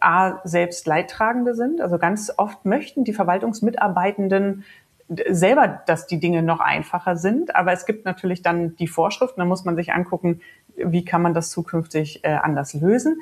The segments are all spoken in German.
selbst Leidtragende sind. Also ganz oft möchten die Verwaltungsmitarbeitenden selber, dass die Dinge noch einfacher sind. Aber es gibt natürlich dann die Vorschriften, da muss man sich angucken, wie kann man das zukünftig anders lösen.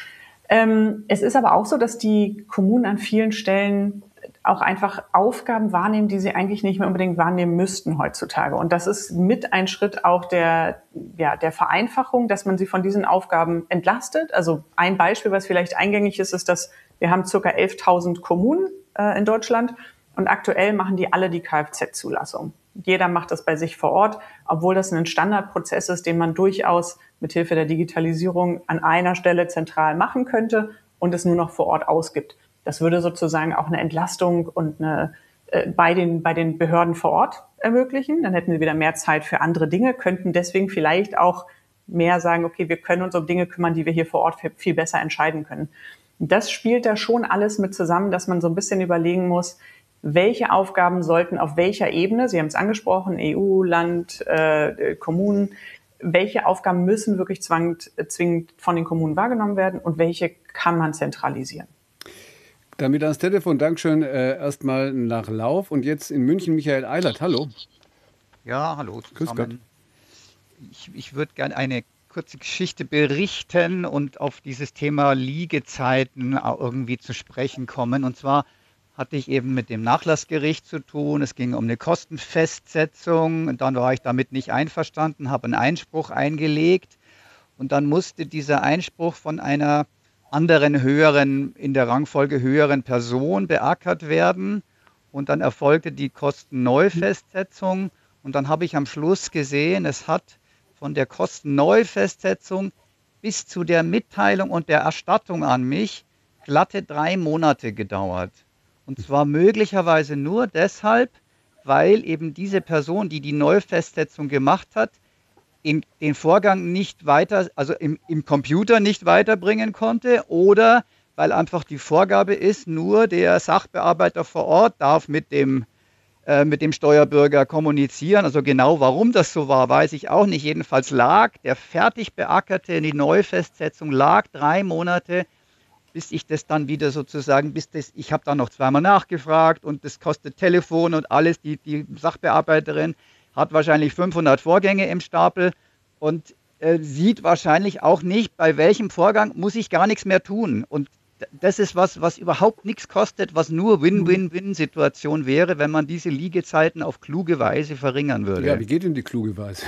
Es ist aber auch so, dass die Kommunen an vielen Stellen auch einfach Aufgaben wahrnehmen, die sie eigentlich nicht mehr unbedingt wahrnehmen müssten heutzutage. Und das ist mit ein Schritt auch der Vereinfachung, dass man sie von diesen Aufgaben entlastet. Also ein Beispiel, was vielleicht eingängig ist, ist, dass wir haben ca. 11.000 Kommunen in Deutschland und aktuell machen die alle die Kfz-Zulassung. Jeder macht das bei sich vor Ort, obwohl das ein Standardprozess ist, den man durchaus mithilfe der Digitalisierung an einer Stelle zentral machen könnte und es nur noch vor Ort ausgibt. Das würde sozusagen auch eine Entlastung und bei den Behörden vor Ort ermöglichen. Dann hätten sie wieder mehr Zeit für andere Dinge, könnten deswegen vielleicht auch mehr sagen, okay, wir können uns um Dinge kümmern, die wir hier vor Ort viel besser entscheiden können. Das spielt da schon alles mit zusammen, dass man so ein bisschen überlegen muss, welche Aufgaben sollten auf welcher Ebene, Sie haben es angesprochen, EU, Land, Kommunen, welche Aufgaben müssen wirklich zwingend von den Kommunen wahrgenommen werden und welche kann man zentralisieren? Damit ans Telefon. Dankeschön erstmal nach Lauf. Und jetzt in München Michael Eilert. Hallo. Ja, hallo zusammen. Grüß Gott. Ich würde gerne eine kurze Geschichte berichten und auf dieses Thema Liegezeiten irgendwie zu sprechen kommen. Und zwar hatte ich eben mit dem Nachlassgericht zu tun. Es ging um eine Kostenfestsetzung. Und dann war ich damit nicht einverstanden, habe einen Einspruch eingelegt. Und dann musste dieser Einspruch von einer anderen in der Rangfolge höheren Person beackert werden. Und dann erfolgte die Kostenneufestsetzung. Und dann habe ich am Schluss gesehen, es hat von der Kostenneufestsetzung bis zu der Mitteilung und der Erstattung an mich glatte 3 Monate gedauert. Und zwar möglicherweise nur deshalb, weil eben diese Person, die die Neufestsetzung gemacht hat, den Vorgang nicht weiter, also im Computer nicht weiterbringen konnte oder weil einfach die Vorgabe ist, nur der Sachbearbeiter vor Ort darf mit dem Steuerbürger kommunizieren. Also genau warum das so war, weiß ich auch nicht. Jedenfalls lag der fertig beackerte, die Neufestsetzung lag 3 Monate, bis ich das dann wieder sozusagen, ich habe dann noch zweimal nachgefragt und das kostet Telefon und alles. Die Sachbearbeiterin hat wahrscheinlich 500 Vorgänge im Stapel und sieht wahrscheinlich auch nicht, bei welchem Vorgang muss ich gar nichts mehr tun. Und das ist was überhaupt nichts kostet, was nur Win-Win-Win-Situation wäre, wenn man diese Liegezeiten auf kluge Weise verringern würde. Ja, wie geht denn die kluge Weise?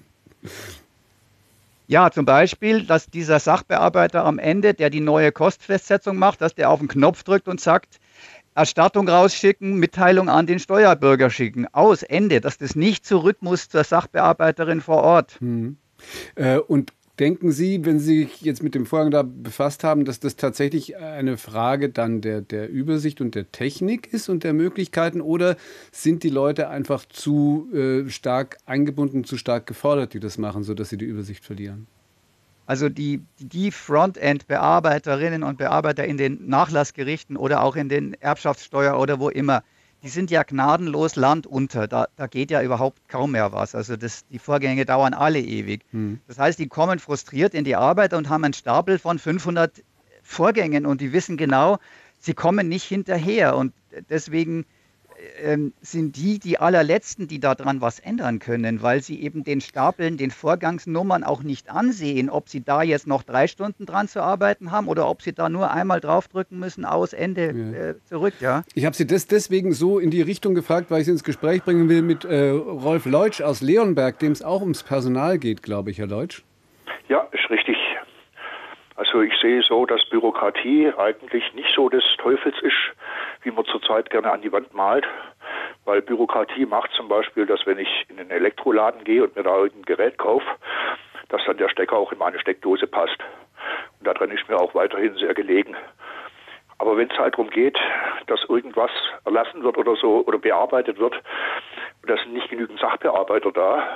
Ja, zum Beispiel, dass dieser Sachbearbeiter am Ende, der die neue Kostfestsetzung macht, dass der auf den Knopf drückt und sagt, Erstattung rausschicken, Mitteilung an den Steuerbürger schicken. Aus, Ende, dass das nicht zurück muss zur Sachbearbeiterin vor Ort. Und denken Sie, wenn Sie sich jetzt mit dem Vorgang da befasst haben, dass das tatsächlich eine Frage dann der Übersicht und der Technik ist und der Möglichkeiten, oder sind die Leute einfach zu stark eingebunden, zu stark gefordert, die das machen, sodass sie die Übersicht verlieren? Also die Frontend-Bearbeiterinnen und Bearbeiter in den Nachlassgerichten oder auch in den Erbschaftssteuer oder wo immer, die sind ja gnadenlos landunter. Da geht ja überhaupt kaum mehr was. Also die Vorgänge dauern alle ewig. Das heißt, die kommen frustriert in die Arbeit und haben einen Stapel von 500 Vorgängen und die wissen genau, sie kommen nicht hinterher. Und deswegen sind die allerletzten, die daran was ändern können, weil sie eben den Stapeln, den Vorgangsnummern auch nicht ansehen, ob sie da jetzt noch 3 Stunden dran zu arbeiten haben oder ob sie da nur einmal draufdrücken müssen, aus, Ende, zurück. Ja. Ich habe Sie deswegen so in die Richtung gefragt, weil ich Sie ins Gespräch bringen will mit Rolf Leutsch aus Leonberg, dem es auch ums Personal geht, glaube ich, Herr Leutsch. Ja, ist richtig. Also ich sehe so, dass Bürokratie eigentlich nicht so des Teufels ist, wie man zurzeit gerne an die Wand malt. Weil Bürokratie macht zum Beispiel, dass wenn ich in einen Elektroladen gehe und mir da irgendein Gerät kaufe, dass dann der Stecker auch in meine Steckdose passt. Und daran ist mir auch weiterhin sehr gelegen. Aber wenn es halt darum geht, dass irgendwas erlassen wird oder so oder bearbeitet wird, und da sind nicht genügend Sachbearbeiter da,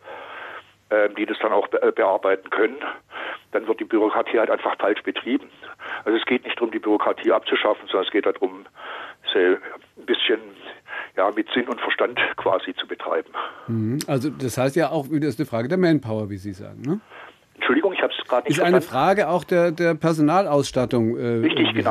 die das dann auch bearbeiten können, dann wird die Bürokratie halt einfach falsch betrieben. Also es geht nicht darum, die Bürokratie abzuschaffen, sondern es geht darum, sie ein bisschen mit Sinn und Verstand quasi zu betreiben. Also das heißt ja auch, das ist eine Frage der Manpower, wie Sie sagen, ne? Entschuldigung, ich habe es gerade nicht verstanden. Ist eine Frage auch der Personalausstattung. Richtig, genau.